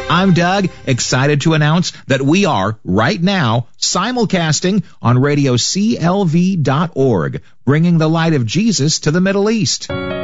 I'm Doug, excited to announce that we are, right now, simulcasting on radio CLV.org, bringing the light of Jesus to the Middle East.